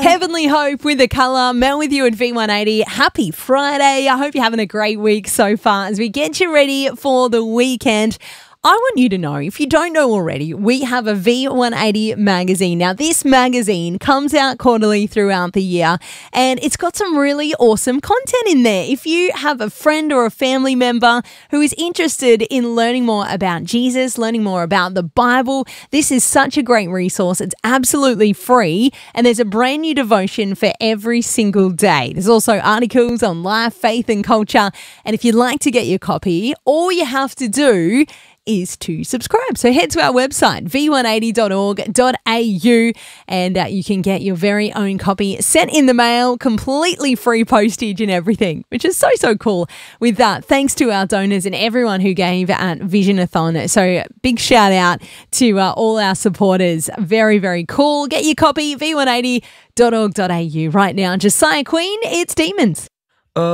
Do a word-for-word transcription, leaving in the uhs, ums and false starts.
Heavenly Hope with The Colour. Mel with you at V one eighty. Happy Friday. I hope you're having a great week so far as we get you ready for the weekend. I want you to know, if you don't know already, we have a V one eighty magazine. Now, this magazine comes out quarterly throughout the year, and it's got some really awesome content in there. If you have a friend or a family member who is interested in learning more about Jesus, learning more about the Bible, this is such a great resource. It's absolutely free, and there's a brand new devotion for every single day. There's also articles on life, faith, and culture. And if you'd like to get your copy, all you have to do is to subscribe. So head to our website, v one eighty dot org dot a u, and uh, you can get your very own copy sent in the mail, completely free postage and everything, which is so, so cool. With that, thanks to our donors and everyone who gave at Visionathon. So big shout out to uh, all our supporters. Very, very cool. Get your copy, v one eighty dot org dot a u right now. Josiah Queen, it's Demons.